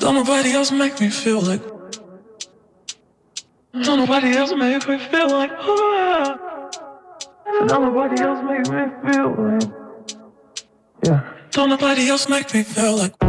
Don't nobody else make me feel like. Don't nobody else make me feel like. Oh. Don't nobody else make me feel like. Yeah. Don't nobody else make me feel like.